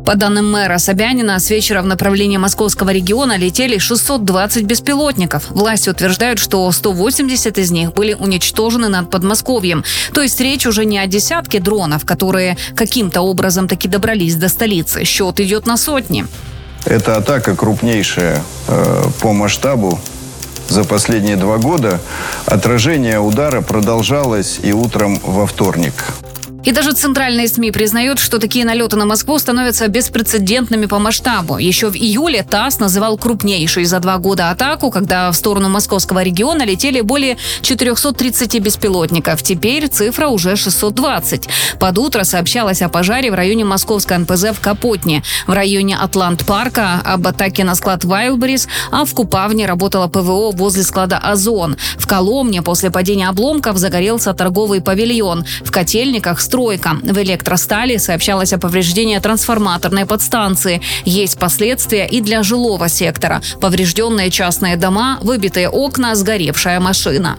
По данным мэра Собянина, с вечера в направлении московского региона летели 620 беспилотников. Власти утверждают, что 180 из них были уничтожены над Подмосковьем. То есть речь уже не о десятке дронов, которые каким-то образом таки добрались до столицы. Счет идет на сотни. Это атака крупнейшая по масштабу за последние 2 года. Отражение удара продолжалось и утром во вторник. И даже центральные СМИ признают, что такие налеты на Москву становятся беспрецедентными по масштабу. Еще в июле ТАСС называл крупнейшей за 2 года атаку, когда в сторону московского региона летели более 430 беспилотников. Теперь цифра уже 620. Под утро сообщалось о пожаре в районе московской НПЗ в Капотне, в районе Атлант-парка об атаке на склад Wildberries, а в Купавне работало ПВО возле склада Озон. В Коломне после падения обломков загорелся торговый павильон. В Котельниках стройка. В Электростали сообщалось о повреждении трансформаторной подстанции. Есть последствия и для жилого сектора. Поврежденные частные дома, выбитые окна, сгоревшая машина.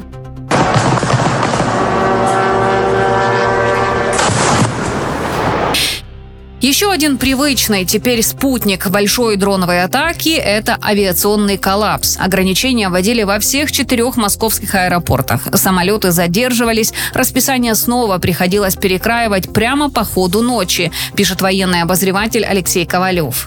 Еще один привычный теперь спутник большой дроновой атаки – это авиационный коллапс. Ограничения вводили во всех 4 московских аэропортах. Самолеты задерживались, расписание снова приходилось перекраивать прямо по ходу ночи, пишет военный обозреватель Алексей Ковалев.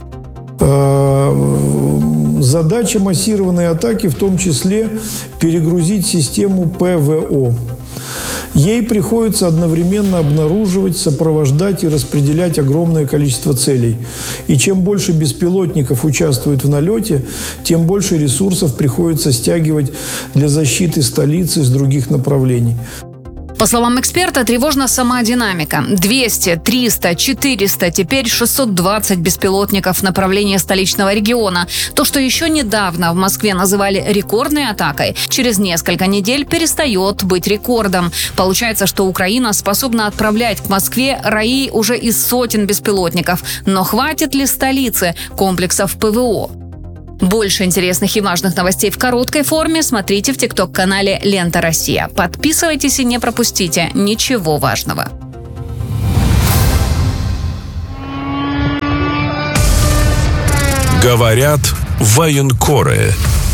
Задача массированной атаки в том числе перегрузить систему ПВО. Ей приходится одновременно обнаруживать, сопровождать и распределять огромное количество целей. И чем больше беспилотников участвует в налете, тем больше ресурсов приходится стягивать для защиты столицы с других направлений. По словам эксперта, тревожна сама динамика. 200, 300, 400, теперь 620 беспилотников в направлении столичного региона. То, что еще недавно в Москве называли рекордной атакой, через несколько недель перестает быть рекордом. Получается, что Украина способна отправлять к Москве раи уже из сотен беспилотников. Но хватит ли столице комплексов ПВО? Больше интересных и важных новостей в короткой форме смотрите в ТикТок-канале «Лента Россия». Подписывайтесь и не пропустите ничего важного. Говорят военкоры.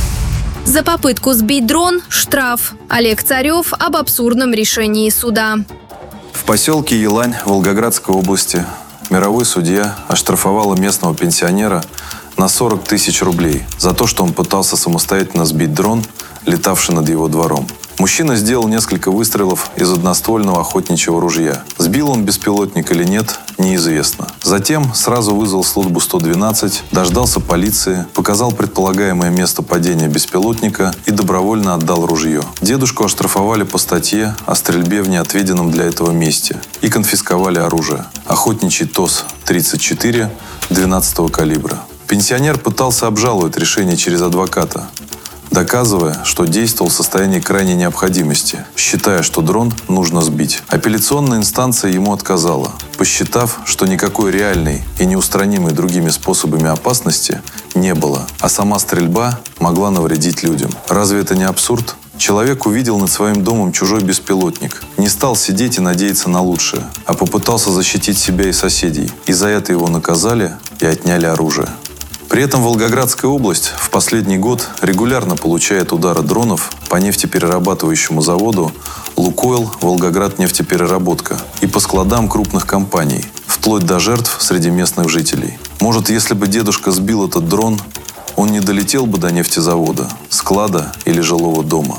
За попытку сбить дрон – штраф. Олег Царев об абсурдном решении суда. В поселке Елань Волгоградской области мировой судья оштрафовала местного пенсионера на 40 тысяч рублей за то, что он пытался самостоятельно сбить дрон, летавший над его двором. Мужчина сделал несколько выстрелов из одноствольного охотничьего ружья. Сбил он беспилотник или нет, неизвестно. Затем сразу вызвал службу 112, дождался полиции, показал предполагаемое место падения беспилотника и добровольно отдал ружье. Дедушку оштрафовали по статье о стрельбе в неотведенном для этого месте и конфисковали оружие. Охотничий ТОС-34 12-го калибра. Пенсионер пытался обжаловать решение через адвоката, доказывая, что действовал в состоянии крайней необходимости, считая, что дрон нужно сбить. Апелляционная инстанция ему отказала, посчитав, что никакой реальной и неустранимой другими способами опасности не было, а сама стрельба могла навредить людям. Разве это не абсурд? Человек увидел над своим домом чужой беспилотник, не стал сидеть и надеяться на лучшее, а попытался защитить себя и соседей. И за это его наказали и отняли оружие. При этом Волгоградская область в последний год регулярно получает удары дронов по нефтеперерабатывающему заводу «Лукойл Волгограднефтепереработка» и по складам крупных компаний, вплоть до жертв среди местных жителей. Может, если бы дедушка сбил этот дрон, он не долетел бы до нефтезавода, склада или жилого дома.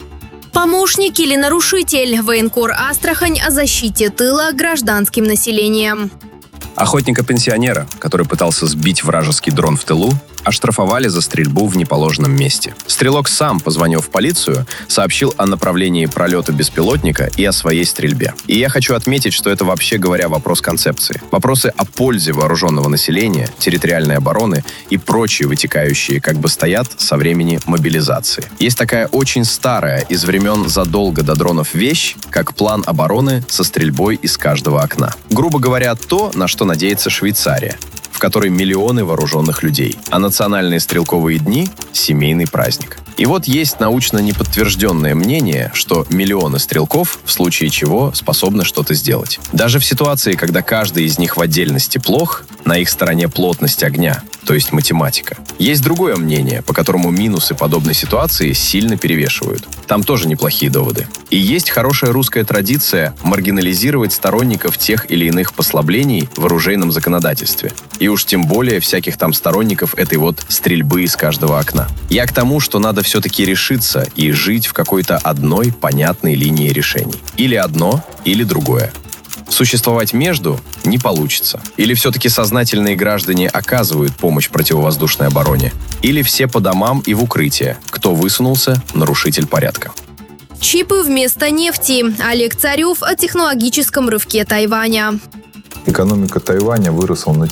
Помощник или нарушитель? Военкор Астрахань о защите тыла гражданским населением. Охотника-пенсионера, который пытался сбить вражеский дрон в тылу, оштрафовали за стрельбу в неположенном месте. Стрелок сам, позвонив в полицию, сообщил о направлении пролета беспилотника и о своей стрельбе. И я хочу отметить, что это, вообще говоря, вопрос концепции. Вопросы о пользе вооруженного населения, территориальной обороны и прочие вытекающие как бы стоят со времени мобилизации. Есть такая очень старая, из времен задолго до дронов вещь, как план обороны со стрельбой из каждого окна. Грубо говоря, то, на что надеется Швейцария, в которой миллионы вооруженных людей, а национальные стрелковые дни – семейный праздник. И вот есть научно неподтвержденное мнение, что миллионы стрелков в случае чего способны что-то сделать. Даже в ситуации, когда каждый из них в отдельности плох, На их стороне плотность огня, то есть математика. Есть другое мнение, по которому минусы подобной ситуации сильно перевешивают. Там тоже неплохие доводы. И есть хорошая русская традиция маргинализировать сторонников тех или иных послаблений в оружейном законодательстве. И уж тем более всяких там сторонников этой вот стрельбы из каждого окна. Я к тому, что надо все-таки решиться и жить в какой-то одной понятной линии решений. Или одно, или другое. Существовать между не получится. Или все-таки сознательные граждане оказывают помощь противовоздушной обороне, или все по домам и в укрытие. Кто высунулся, нарушитель порядка. Чипы вместо нефти. Олег Царев о технологическом рывке Тайваня. Экономика Тайваня выросла на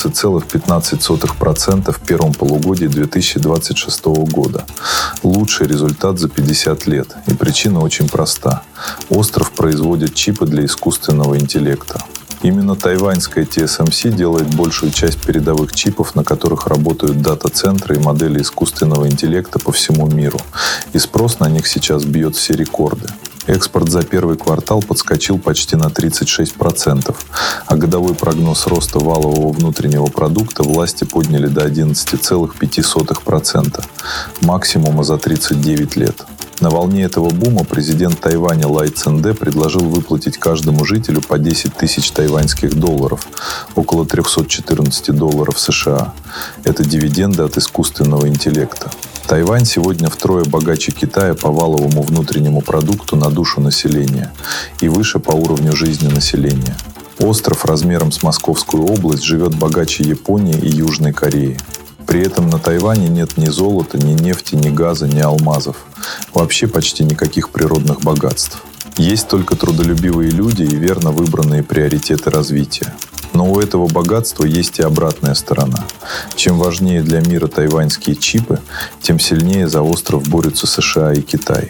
14,15% в первом полугодии 2026 года. Лучший результат за 50 лет. И причина очень проста. Остров производит чипы для искусственного интеллекта. Именно тайваньская TSMC делает большую часть передовых чипов, на которых работают дата-центры и модели искусственного интеллекта по всему миру. И спрос на них сейчас бьет все рекорды. Экспорт за первый квартал подскочил почти на 36%, а годовой прогноз роста валового внутреннего продукта власти подняли до 11,5%, максимума за 39 лет. На волне этого бума президент Тайваня Лай Цзэнде предложил выплатить каждому жителю по 10 тысяч тайваньских долларов, около $314 США. Это дивиденды от искусственного интеллекта. Тайвань сегодня втрое богаче Китая по валовому внутреннему продукту на душу населения и выше по уровню жизни населения. Остров размером с Московскую область живет богаче Японии и Южной Кореи. При этом на Тайване нет ни золота, ни нефти, ни газа, ни алмазов. Вообще почти никаких природных богатств. Есть только трудолюбивые люди и верно выбранные приоритеты развития. Но у этого богатства есть и обратная сторона. Чем важнее для мира тайваньские чипы, тем сильнее за остров борются США и Китай.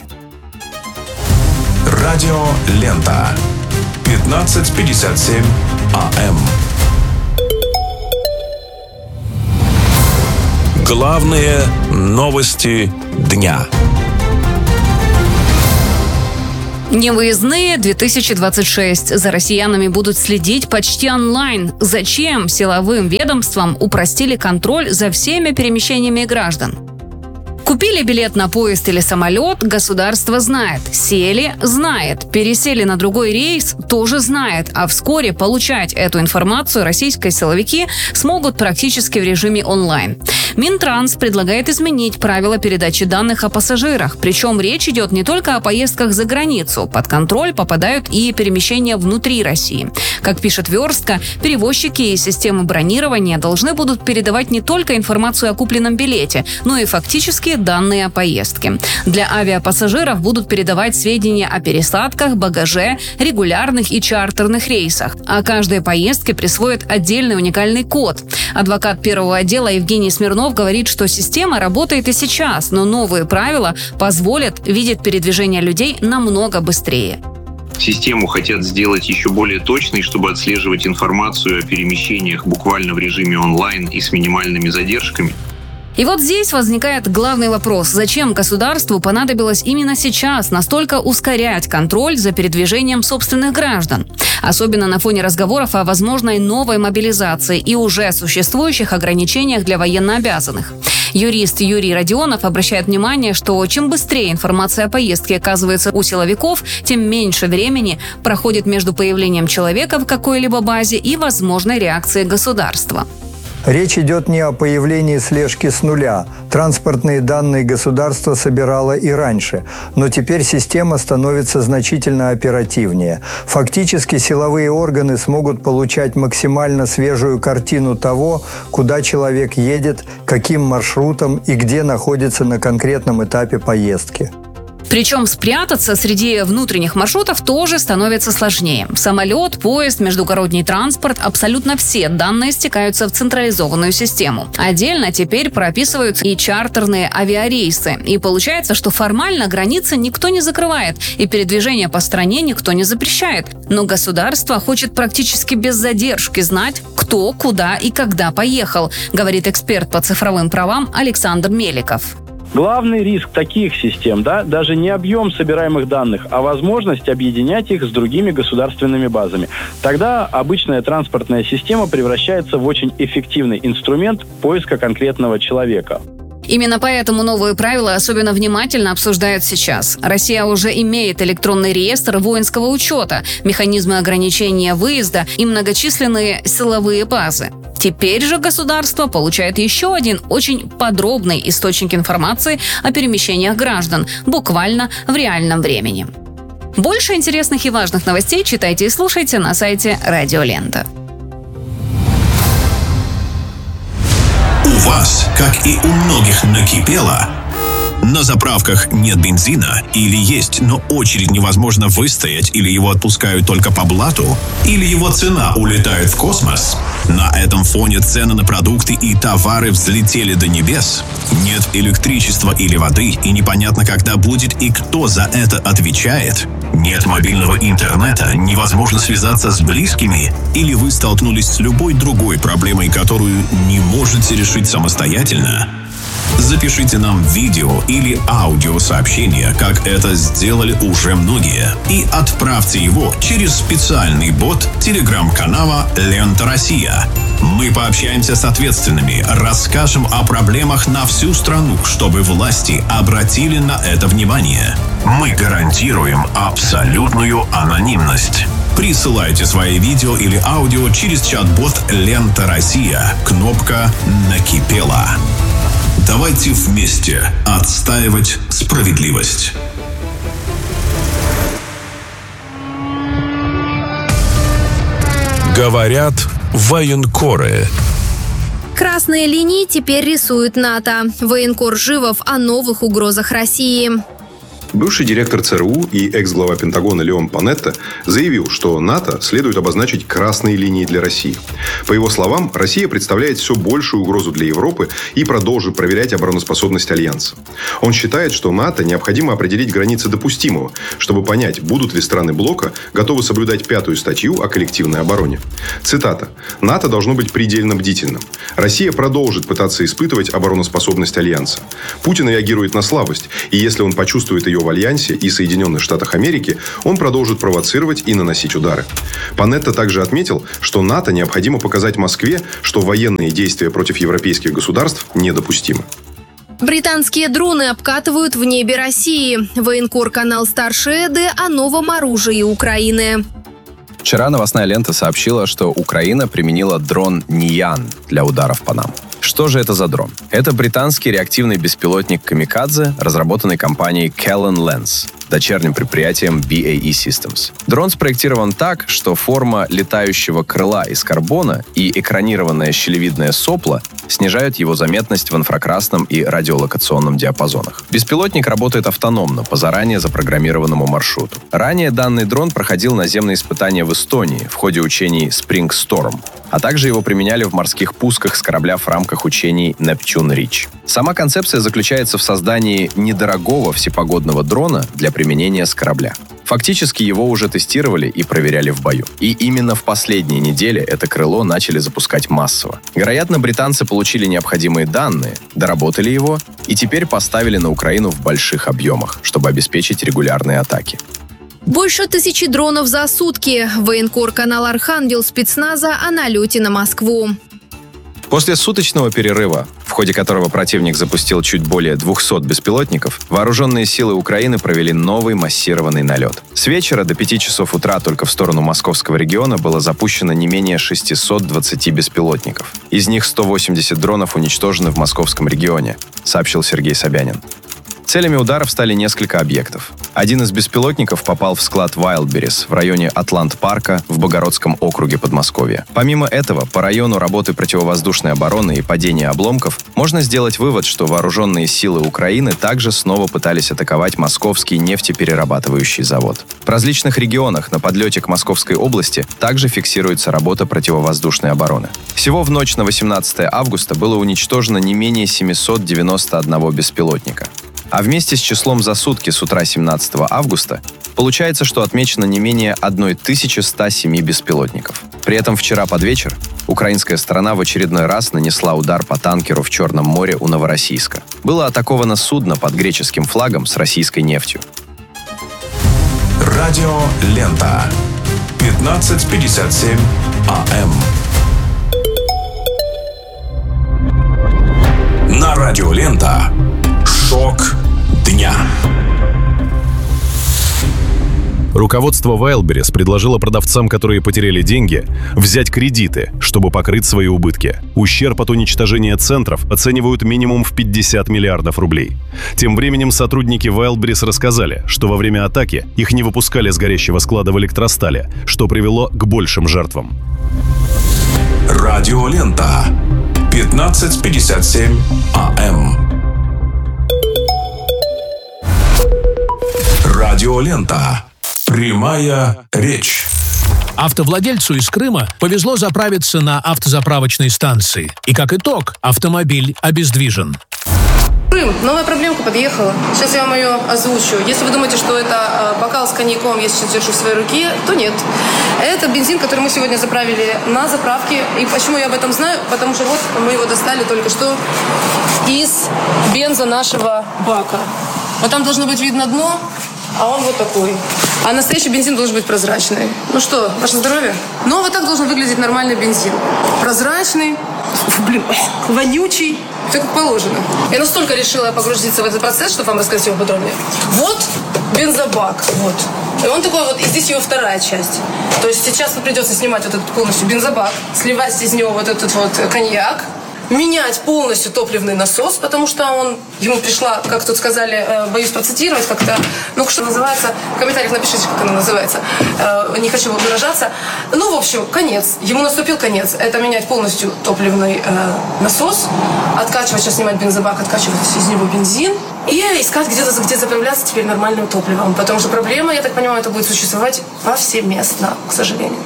Радио Лента. 15:57 АМ. Главные новости дня. Невыездные 2026. За россиянами будут следить почти онлайн. Зачем силовым ведомствам упростили контроль за всеми перемещениями граждан? Купили билет на поезд или самолет, государство знает. Сели – знает. Пересели на другой рейс – тоже знает. А вскоре получать эту информацию российские силовики смогут практически в режиме онлайн. Минтранс предлагает изменить правила передачи данных о пассажирах. Причем речь идет не только о поездках за границу. Под контроль попадают и перемещения внутри России. Как пишет «Верстка», перевозчики и системы бронирования должны будут передавать не только информацию о купленном билете, но и фактически данные о поездке. Для авиапассажиров будут передавать сведения о пересадках, багаже, регулярных и чартерных рейсах. А каждой поездке присвоят отдельный уникальный код. Адвокат первого отдела Евгений Смирнов говорит, что система работает и сейчас, но новые правила позволят видеть передвижение людей намного быстрее. Систему хотят сделать еще более точной, чтобы отслеживать информацию о перемещениях буквально в режиме онлайн и с минимальными задержками. И вот здесь возникает главный вопрос. Зачем государству понадобилось именно сейчас настолько ускорять контроль за передвижением собственных граждан? Особенно на фоне разговоров о возможной новой мобилизации и уже существующих ограничениях для военнообязанных. Юрист Юрий Родионов обращает внимание, что чем быстрее информация о поездке оказывается у силовиков, тем меньше времени проходит между появлением человека в какой-либо базе и возможной реакцией государства. Речь идет не о появлении слежки с нуля. Транспортные данные государство собирало и раньше, но теперь система становится значительно оперативнее. Фактически силовые органы смогут получать максимально свежую картину того, куда человек едет, каким маршрутом и где находится на конкретном этапе поездки. Причем спрятаться среди внутренних маршрутов тоже становится сложнее. Самолет, поезд, междугородний транспорт – абсолютно все данные стекаются в централизованную систему. Отдельно теперь прописываются и чартерные авиарейсы. И получается, что формально границы никто не закрывает, и передвижение по стране никто не запрещает. Но государство хочет практически без задержки знать, кто, куда и когда поехал, говорит эксперт по цифровым правам Александр Меликов. Главный риск таких систем, даже не объем собираемых данных, а возможность объединять их с другими государственными базами. Тогда обычная транспортная система превращается в очень эффективный инструмент поиска конкретного человека. Именно поэтому новые правила особенно внимательно обсуждают сейчас. Россия уже имеет электронный реестр воинского учета, механизмы ограничения выезда и многочисленные силовые базы. Теперь же государство получает еще один очень подробный источник информации о перемещениях граждан, буквально в реальном времени. Больше интересных и важных новостей читайте и слушайте на сайте Радио Лента. У вас, как и у многих, накипело? На заправках нет бензина, или есть, но очередь невозможно выстоять, или его отпускают только по блату, или его цена улетает в космос. На этом фоне цены на продукты и товары взлетели до небес. Нет электричества или воды, и непонятно, когда будет и кто за это отвечает. Нет мобильного интернета, невозможно связаться с близкими, или вы столкнулись с любой другой проблемой, которую не можете решить самостоятельно. Запишите нам видео или аудиосообщение, как это сделали уже многие, и отправьте его через специальный бот телеграм-канала «Лента Россия». Мы пообщаемся с ответственными, расскажем о проблемах на всю страну, чтобы власти обратили на это внимание. Мы гарантируем абсолютную анонимность. Присылайте свои видео или аудио через чат-бот «Лента Россия». Кнопка «Накипело». Давайте вместе отстаивать справедливость. Говорят военкоры. Красные линии теперь рисует НАТО. Военкор Живов о новых угрозах России. Бывший директор ЦРУ и экс-глава Пентагона Леон Панетта заявил, что НАТО следует обозначить красные линии для России. По его словам, Россия представляет все большую угрозу для Европы и продолжит проверять обороноспособность Альянса. Он считает, что НАТО необходимо определить границы допустимого, чтобы понять, будут ли страны блока готовы соблюдать 5-ю статью о коллективной обороне. Цитата. «НАТО должно быть предельно бдительным. Россия продолжит пытаться испытывать обороноспособность Альянса. Путин реагирует на слабость, и если он почувствует ее в Альянсе и Соединенных Штатах Америки, он продолжит провоцировать и наносить удары». Панетта также отметил, что НАТО необходимо показать Москве, что военные действия против европейских государств недопустимы. Британские дроны обкатывают в небе России. Военкор-канал «Старшие Эды» о новом оружии Украины. Вчера новостная лента сообщила, что Украина применила дрон «Ниян» для ударов по нам. Что же это за дрон? Это британский реактивный беспилотник «Камикадзе», разработанный компанией Callan Lens, дочерним предприятием BAE Systems. Дрон спроектирован так, что форма летающего крыла из карбона и экранированное щелевидное сопло снижают его заметность в инфракрасном и радиолокационном диапазонах. Беспилотник работает автономно по заранее запрограммированному маршруту. Ранее данный дрон проходил наземные испытания в Эстонии в ходе учений Spring Storm, а также его применяли в морских пусках с корабля в рамках учений Neptune Reach. Сама концепция заключается в создании недорогого всепогодного дрона для применения с корабля. Фактически его уже тестировали и проверяли в бою. И именно в последние недели это крыло начали запускать массово. Вероятно, британцы получили необходимые данные, доработали его и теперь поставили на Украину в больших объемах, чтобы обеспечить регулярные атаки. Больше 1000 дронов за сутки. Военкор-канал «Архангел» спецназа о налете на Москву. После суточного перерыва, в ходе которого противник запустил чуть более 200 беспилотников, вооруженные силы Украины провели новый массированный налет. С вечера до 5 часов утра только в сторону московского региона было запущено не менее 620 беспилотников. Из них 180 дронов уничтожены в московском регионе, сообщил Сергей Собянин. Целями ударов стали несколько объектов. Один из беспилотников попал в склад Wildberries в районе Атлант-парка в Богородском округе Подмосковья. Помимо этого, по району работы противовоздушной обороны и падения обломков можно сделать вывод, что вооруженные силы Украины также снова пытались атаковать московский нефтеперерабатывающий завод. В различных регионах на подлете к Московской области также фиксируется работа противовоздушной обороны. Всего в ночь на 18 августа было уничтожено не менее 791 беспилотника. А вместе с числом за сутки с утра 17 августа получается, что отмечено не менее 1107 беспилотников. При этом вчера под вечер украинская сторона в очередной раз нанесла удар по танкеру в Черном море у Новороссийска. Было атаковано судно под греческим флагом с российской нефтью. Радио Лента. 15:57 АМ. На Радио Лента. Шок дня. Руководство Wildberries предложило продавцам, которые потеряли деньги, взять кредиты, чтобы покрыть свои убытки. Ущерб от уничтожения центров оценивают минимум в 50 миллиардов рублей. Тем временем сотрудники Wildberries рассказали, что во время атаки их не выпускали с горящего склада в Электростале, что привело к большим жертвам. Радио Лента. 15:57 АМ. Радио Лента. Прямая речь. Автовладельцу из Крыма повезло заправиться на автозаправочной станции. И как итог, автомобиль обездвижен. Крым. Новая проблемка подъехала. Сейчас я вам ее озвучу. Если вы думаете, что это бокал с коньяком, я сейчас держу в своей руке, то нет. Это бензин, который мы сегодня заправили на заправке. И почему я об этом знаю? Потому что вот мы его достали только что из бенза нашего бака. Вот там должно быть видно дно, а он вот такой. А настоящий бензин должен быть прозрачный. Ну что, ваше здоровье? Ну, вот так должен выглядеть нормальный бензин. Прозрачный, вонючий, все как положено. Я настолько решила погрузиться в этот процесс, чтобы вам рассказать его подробнее. Вот бензобак, вот. И он такой вот, и здесь его вторая часть. То есть сейчас придется снимать вот этот полностью бензобак, сливать из него вот этот вот коньяк, менять полностью топливный насос, потому что ему пришла, как тут сказали, боюсь процитировать как-то, ну, что называется, в комментариях напишите, как она называется, не хочу выражаться. Ну, в общем, конец, ему наступил конец. Это менять полностью топливный насос, откачивать, сейчас снимать бензобак, откачивать из него бензин и искать где заправляться теперь нормальным топливом, потому что проблема, я так понимаю, это будет существовать повсеместно, к сожалению.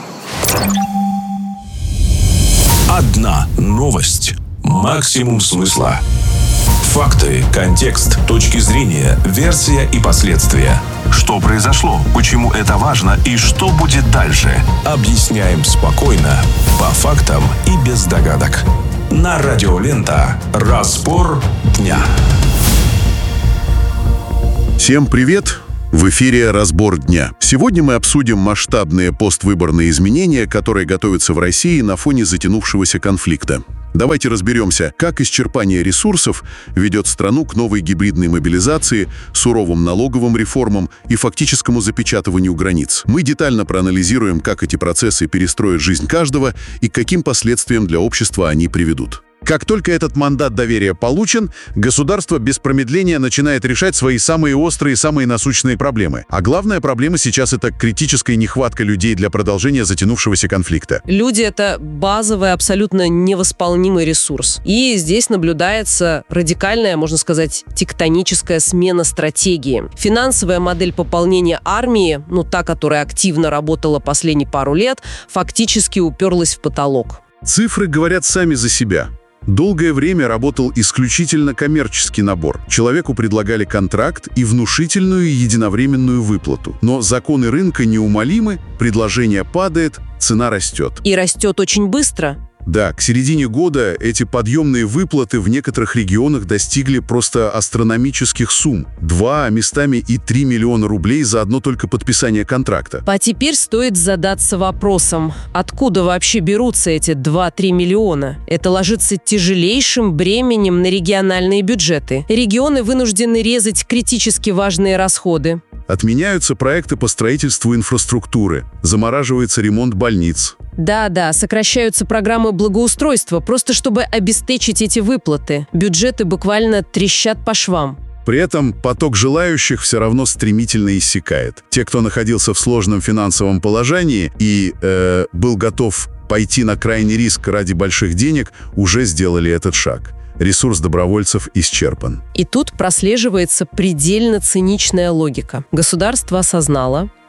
Одна новость. Максимум смысла. Факты, контекст, точки зрения, версия и последствия. Что произошло, почему это важно и что будет дальше? Объясняем спокойно, по фактам и без догадок. На Радио Лента. Разбор дня. Всем привет! В эфире «Разбор дня». Сегодня мы обсудим масштабные поствыборные изменения, которые готовятся в России на фоне затянувшегося конфликта. Давайте разберемся, как исчерпание ресурсов ведет страну к новой гибридной мобилизации, суровым налоговым реформам и фактическому запечатыванию границ. Мы детально проанализируем, как эти процессы перестроят жизнь каждого и к каким последствиям для общества они приведут. Как только этот мандат доверия получен, государство без промедления начинает решать свои самые острые, самые насущные проблемы. А главная проблема сейчас — это критическая нехватка людей для продолжения затянувшегося конфликта. Люди — это базовый, абсолютно невосполнимый ресурс. И здесь наблюдается радикальная, можно сказать, тектоническая смена стратегии. Финансовая модель пополнения армии, та, которая активно работала последние пару лет, фактически уперлась в потолок. Цифры говорят сами за себя. Долгое время работал исключительно коммерческий набор. Человеку предлагали контракт и внушительную единовременную выплату. Но законы рынка неумолимы, предложение падает, цена растет. И растет очень быстро. Да, к середине года эти подъемные выплаты в некоторых регионах достигли просто астрономических сумм. 2, а местами и 3 миллиона рублей за одно только подписание контракта. А теперь стоит задаться вопросом, откуда вообще берутся эти 2-3 миллиона? Это ложится тяжелейшим бременем на региональные бюджеты. Регионы вынуждены резать критически важные расходы. Отменяются проекты по строительству инфраструктуры, замораживается ремонт больниц. Да, сокращаются программы благоустройства, просто чтобы обеспечить эти выплаты. Бюджеты буквально трещат по швам. При этом поток желающих все равно стремительно иссякает. Те, кто находился в сложном финансовом положении и был готов пойти на крайний риск ради больших денег, уже сделали этот шаг. Ресурс добровольцев исчерпан. И тут прослеживается предельно циничная логика. Государство осознало,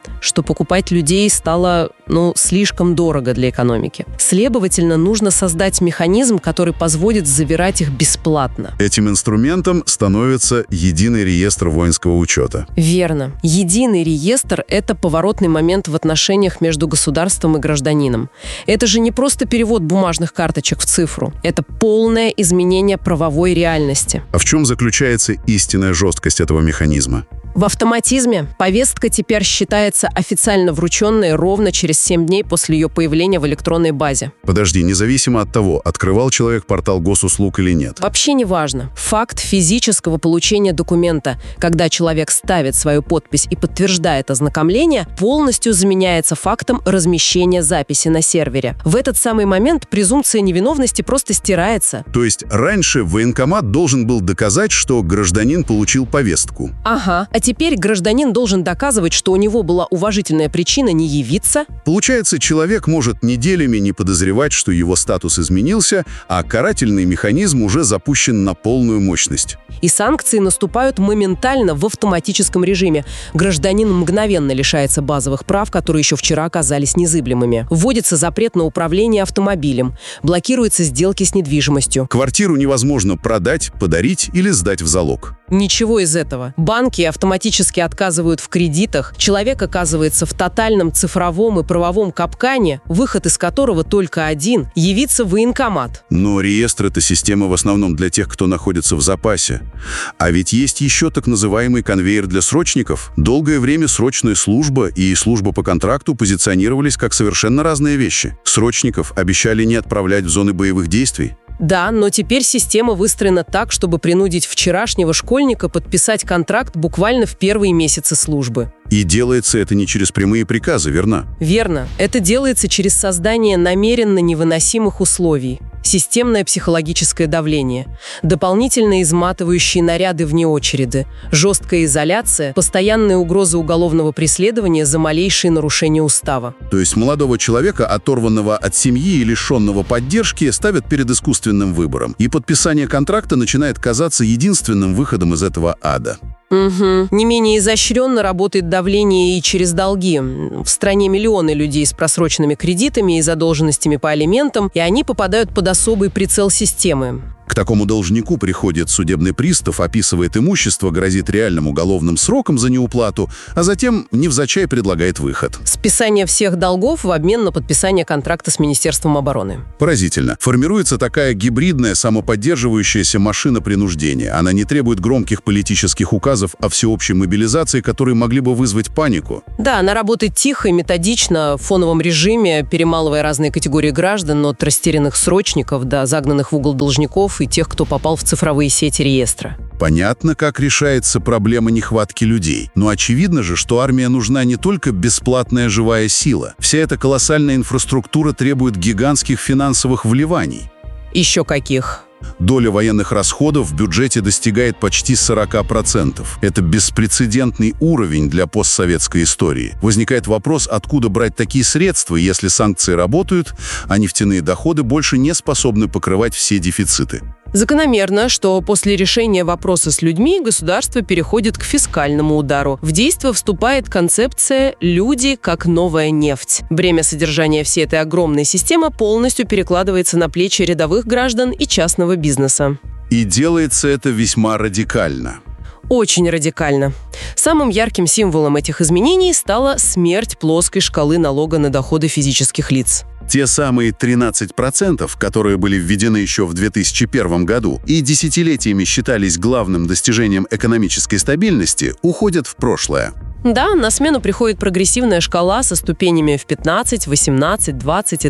что покупать людей стало, слишком дорого для экономики. Следовательно, нужно создать механизм, который позволит забирать их бесплатно. Этим инструментом становится единый реестр воинского учета. Верно. Единый реестр – это поворотный момент в отношениях между государством и гражданином. Это же не просто перевод бумажных карточек в цифру. Это полное изменение правовой реальности. А в чем заключается истинная жесткость этого механизма? В автоматизме повестка теперь считается официально врученной ровно через 7 дней после ее появления в электронной базе. Подожди, независимо от того, открывал человек портал госуслуг или нет. Вообще не важно. Факт физического получения документа, когда человек ставит свою подпись и подтверждает ознакомление, полностью заменяется фактом размещения записи на сервере. В этот самый момент презумпция невиновности просто стирается. То есть раньше военкомат должен был доказать, что гражданин получил повестку. Ага. А теперь гражданин должен доказывать, что у него была уважительная причина не явиться. Получается, человек может неделями не подозревать, что его статус изменился, а карательный механизм уже запущен на полную мощность. И санкции наступают моментально в автоматическом режиме. Гражданин мгновенно лишается базовых прав, которые еще вчера оказались незыблемыми. Вводится запрет на управление автомобилем. Блокируются сделки с недвижимостью. Квартиру невозможно продать, подарить или сдать в залог. Ничего из этого. Банки автоматически отказывают в кредитах. Человек оказывается в тотальном цифровом и правовом капкане, выход из которого только один – явиться в военкомат. Но реестр – это система в основном для тех, кто находится в запасе. А ведь есть еще так называемый конвейер для срочников. Долгое время срочная служба и служба по контракту позиционировались как совершенно разные вещи. Срочников обещали не отправлять в зоны боевых действий. Да, но теперь система выстроена так, чтобы принудить вчерашнего школьника подписать контракт буквально в первые месяцы службы. И делается это не через прямые приказы, верно? Верно. Это делается через создание намеренно невыносимых условий. Системное психологическое давление, дополнительные изматывающие наряды вне очереди, жесткая изоляция, постоянная угроза уголовного преследования за малейшие нарушения устава. То есть молодого человека, оторванного от семьи и лишенного поддержки, ставят перед искусственным выбором, и подписание контракта начинает казаться единственным выходом из этого ада. Угу. Не менее изощренно работает давление и через долги. В стране миллионы людей с просроченными кредитами и задолженностями по алиментам, и они попадают под особый прицел системы. К такому должнику приходит судебный пристав, описывает имущество, грозит реальным уголовным сроком за неуплату, а затем невзначай предлагает выход. Списание всех долгов в обмен на подписание контракта с Министерством обороны. Поразительно. Формируется такая гибридная, самоподдерживающаяся машина принуждения. Она не требует громких политических указов о всеобщей мобилизации, которые могли бы вызвать панику. Да, она работает тихо и методично, в фоновом режиме, перемалывая разные категории граждан, от растерянных срочников до загнанных в угол должников и тех, кто попал в цифровые сети реестра. Понятно, как решается проблема нехватки людей. Но очевидно же, что армия нужна не только бесплатная живая сила. Вся эта колоссальная инфраструктура требует гигантских финансовых вливаний. Еще каких? Доля военных расходов в бюджете достигает почти 40%. Это беспрецедентный уровень для постсоветской истории. Возникает вопрос, откуда брать такие средства, если санкции работают, а нефтяные доходы больше не способны покрывать все дефициты. Закономерно, что после решения вопроса с людьми государство переходит к фискальному удару. В действие вступает концепция «люди как новая нефть». Бремя содержания всей этой огромной системы полностью перекладывается на плечи рядовых граждан и частного бизнеса. И делается это весьма радикально. Очень радикально. Самым ярким символом этих изменений стала смерть плоской шкалы налога на доходы физических лиц. Те самые 13%, которые были введены еще в 2001 году и десятилетиями считались главным достижением экономической стабильности, уходят в прошлое. Да, на смену приходит прогрессивная шкала со ступенями в 15, 18, 20 и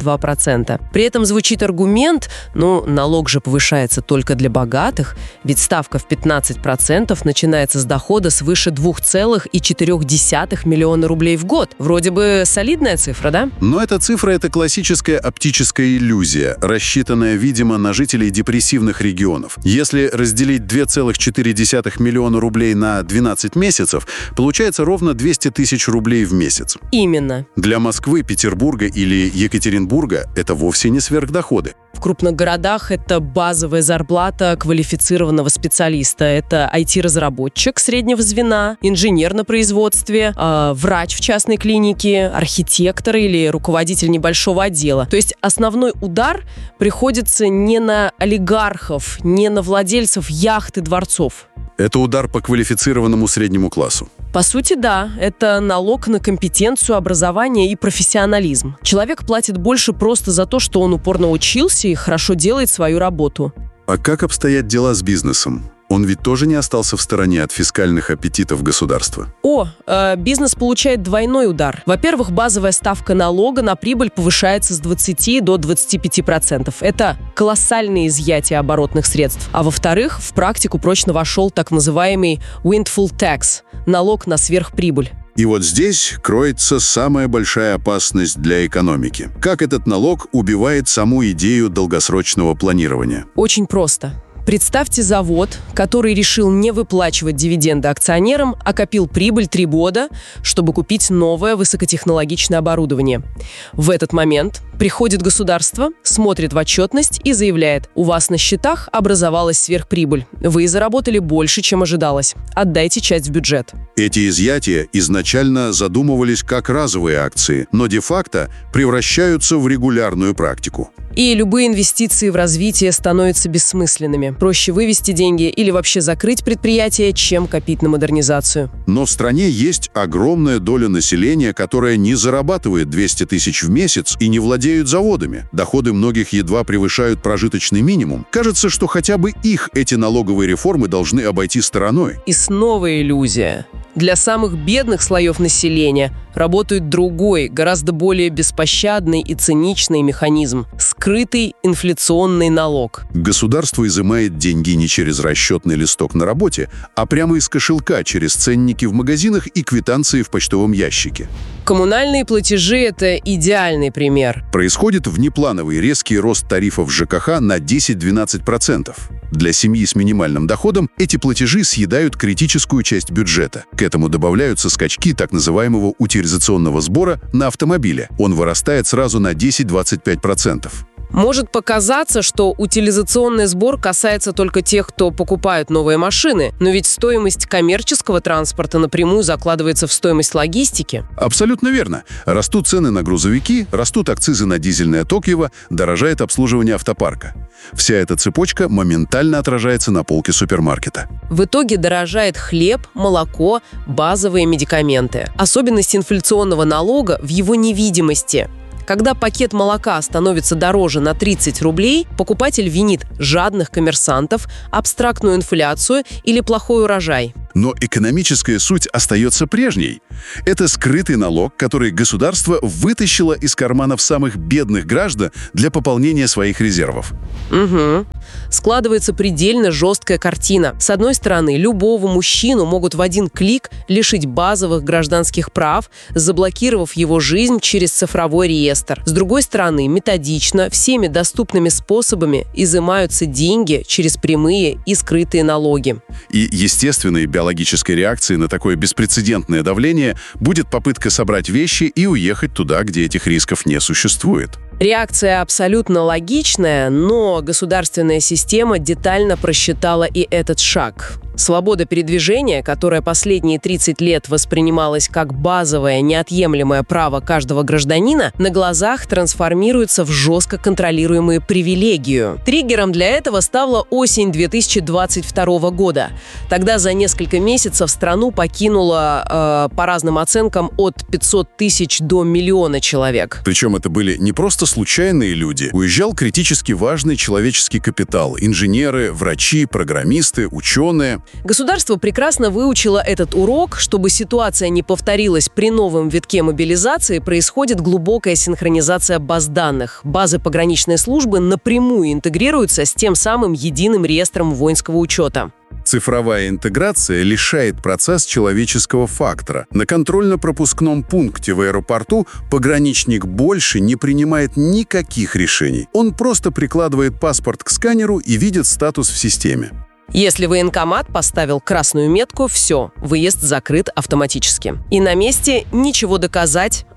22%. При этом звучит аргумент, налог же повышается только для богатых, ведь ставка в 15% начинается с дохода свыше 2,4 миллиона рублей в год. Вроде бы солидная цифра, да? Но эта цифра – это классическая оптическая иллюзия, рассчитанная, видимо, на жителей депрессивных регионов. Если разделить 2,4 миллиона рублей на 12 месяцев, получается ровно 200 тысяч рублей в месяц. Именно. Для Москвы, Петербурга или Екатеринбурга это вовсе не сверхдоходы. В крупных городах это базовая зарплата квалифицированного специалиста. Это IT-разработчик среднего звена, инженер на производстве, врач в частной клинике, архитектор или руководитель небольшого отдела. То есть основной удар приходится не на олигархов, не на владельцев яхт и дворцов. Это удар по квалифицированному среднему классу. По сути, да. Это налог на компетенцию, образование и профессионализм. Человек платит больше просто за то, что он упорно учился и хорошо делает свою работу. А как обстоят дела с бизнесом? Он ведь тоже не остался в стороне от фискальных аппетитов государства. Бизнес получает двойной удар. Во-первых, базовая ставка налога на прибыль повышается с 20 до 25%. Это колоссальное изъятие оборотных средств. А во-вторых, в практику прочно вошел так называемый windfall tax – налог на сверхприбыль. И вот здесь кроется самая большая опасность для экономики. Как этот налог убивает саму идею долгосрочного планирования? Очень просто. Представьте завод, который решил не выплачивать дивиденды акционерам, а копил прибыль 3 года, чтобы купить новое высокотехнологичное оборудование. В этот момент приходит государство, смотрит в отчетность и заявляет: у вас на счетах образовалась сверхприбыль. Вы заработали больше, чем ожидалось. Отдайте часть в бюджет. Эти изъятия изначально задумывались как разовые акции, но де-факто превращаются в регулярную практику. И любые инвестиции в развитие становятся бессмысленными. Проще вывести деньги или вообще закрыть предприятие, чем копить на модернизацию. Но в стране есть огромная доля населения, которая не зарабатывает 200 тысяч в месяц и не владеют заводами. Доходы многих едва превышают прожиточный минимум. Кажется, что хотя бы их эти налоговые реформы должны обойти стороной. И снова иллюзия. Для самых бедных слоев населения работает другой, гораздо более беспощадный и циничный механизм – скрытый инфляционный налог. Государство изымает деньги не через расчетный листок на работе, а прямо из кошелька через ценники в магазинах и квитанции в почтовом ящике. Коммунальные платежи – это идеальный пример. Происходит внеплановый резкий рост тарифов ЖКХ на 10-12%. Для семьи с минимальным доходом эти платежи съедают критическую часть бюджета. К этому добавляются скачки так называемого утилизационного сбора на автомобиле. Он вырастает сразу на 10-25%. Может показаться, что утилизационный сбор касается только тех, кто покупает новые машины, но ведь стоимость коммерческого транспорта напрямую закладывается в стоимость логистики. Абсолютно верно. Растут цены на грузовики, растут акцизы на дизельное топливо, дорожает обслуживание автопарка. Вся эта цепочка моментально отражается на полке супермаркета. В итоге дорожает хлеб, молоко, базовые медикаменты. Особенность инфляционного налога в его невидимости. Когда пакет молока становится дороже на 30 рублей, покупатель винит жадных коммерсантов, абстрактную инфляцию или плохой урожай. Но экономическая суть остается прежней. Это скрытый налог, который государство вытащило из карманов самых бедных граждан для пополнения своих резервов. Угу. Складывается предельно жесткая картина. С одной стороны, любого мужчину могут в один клик лишить базовых гражданских прав, заблокировав его жизнь через цифровой реестр. С другой стороны, методично, всеми доступными способами изымаются деньги через прямые и скрытые налоги. И естественной биологической реакцией на такое беспрецедентное давление будет попытка собрать вещи и уехать туда, где этих рисков не существует. Реакция абсолютно логичная, но государственная система детально просчитала и этот шаг. Свобода передвижения, которая последние 30 лет воспринималась как базовое, неотъемлемое право каждого гражданина, на глазах трансформируется в жестко контролируемую привилегию. Триггером для этого стала осень 2022 года. Тогда за несколько месяцев страну покинуло, по разным оценкам, от 500 тысяч до миллиона человек. Причем это были не просто случайные люди. Уезжал критически важный человеческий капитал. Инженеры, врачи, программисты, ученые. Государство прекрасно выучило этот урок. Чтобы ситуация не повторилась при новом витке мобилизации, происходит глубокая синхронизация баз данных. Базы пограничной службы напрямую интегрируются с тем самым единым реестром воинского учета. Цифровая интеграция лишает процесс человеческого фактора. На контрольно-пропускном пункте в аэропорту пограничник больше не принимает никаких решений. Он просто прикладывает паспорт к сканеру и видит статус в системе. Если военкомат поставил красную метку, все, выезд закрыт автоматически. И на месте ничего доказать,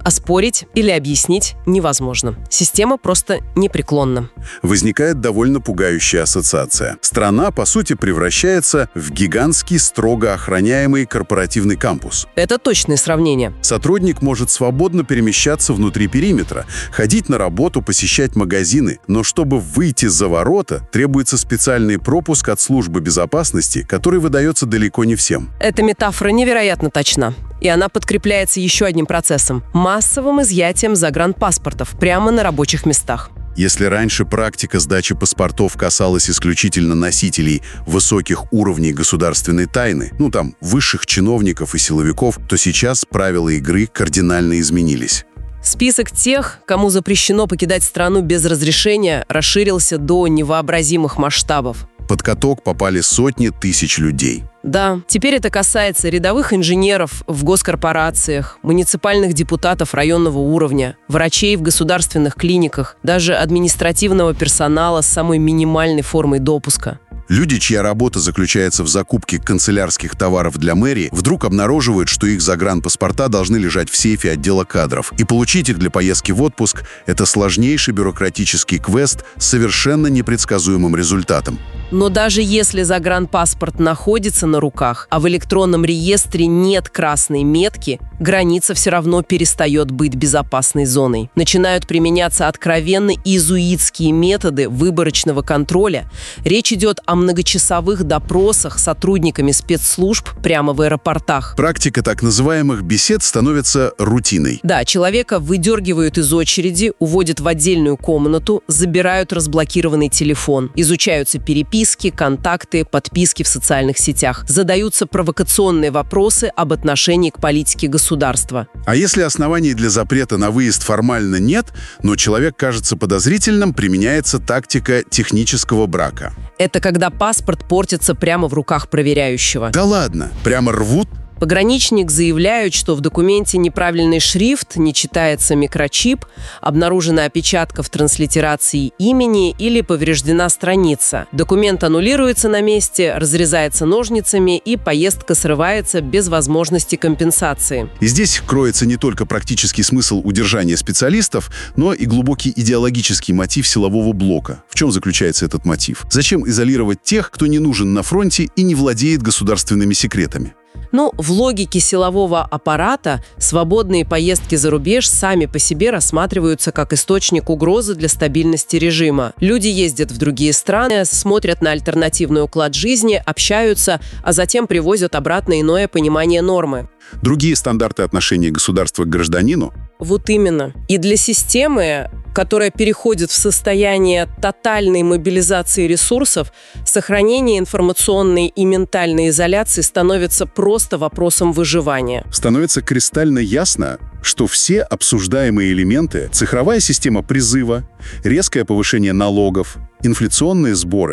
Оспорить или объяснить невозможно. Система просто непреклонна. Возникает довольно пугающая ассоциация. Страна, по сути, превращается в гигантский, строго охраняемый корпоративный кампус. Это точное сравнение. Сотрудник может свободно перемещаться внутри периметра, ходить на работу, посещать магазины, но чтобы выйти за ворота, требуется специальный пропуск от службы безопасности, который выдается далеко не всем. Эта метафора невероятно точна. И она подкрепляется еще одним процессом – массовым изъятием загранпаспортов прямо на рабочих местах. Если раньше практика сдачи паспортов касалась исключительно носителей высоких уровней государственной тайны, высших чиновников и силовиков, то сейчас правила игры кардинально изменились. Список тех, кому запрещено покидать страну без разрешения, расширился до невообразимых масштабов. Под каток попали сотни тысяч людей. Да, теперь это касается рядовых инженеров в госкорпорациях, муниципальных депутатов районного уровня, врачей в государственных клиниках, даже административного персонала с самой минимальной формой допуска. Люди, чья работа заключается в закупке канцелярских товаров для мэрии, вдруг обнаруживают, что их загранпаспорта должны лежать в сейфе отдела кадров. И получить их для поездки в отпуск – это сложнейший бюрократический квест с совершенно непредсказуемым результатом. Но даже если загранпаспорт находится на руках, а в электронном реестре нет красной метки, граница все равно перестает быть безопасной зоной. Начинают применяться откровенно иезуитские методы выборочного контроля. Речь идет о многочасовых допросах сотрудниками спецслужб прямо в аэропортах. Практика так называемых бесед становится рутиной. Да, человека выдергивают из очереди, уводят в отдельную комнату, забирают разблокированный телефон, изучаются переписки, контакты, подписки в социальных сетях, задаются провокационные вопросы об отношении к политике государства. А если оснований для запрета на выезд формально нет, но человек кажется подозрительным, применяется тактика технического брака. Это когда паспорт портится прямо в руках проверяющего. Да ладно, прямо рвут? Пограничник заявляет, что в документе неправильный шрифт, не читается микрочип, обнаружена опечатка в транслитерации имени или повреждена страница. Документ аннулируется на месте, разрезается ножницами, и поездка срывается без возможности компенсации. И здесь кроется не только практический смысл удержания специалистов, но и глубокий идеологический мотив силового блока. В чем заключается этот мотив? Зачем изолировать тех, кто не нужен на фронте и не владеет государственными секретами? В логике силового аппарата свободные поездки за рубеж сами по себе рассматриваются как источник угрозы для стабильности режима. Люди ездят в другие страны, смотрят на альтернативный уклад жизни, общаются, а затем привозят обратно иное понимание нормы. Другие стандарты отношения государства к гражданину? Вот именно. И для системы, которая переходит в состояние тотальной мобилизации ресурсов, сохранение информационной и ментальной изоляции становится просто вопросом выживания. Становится кристально ясно, что все обсуждаемые элементы – цифровая система призыва, резкое повышение налогов, инфляционные сборы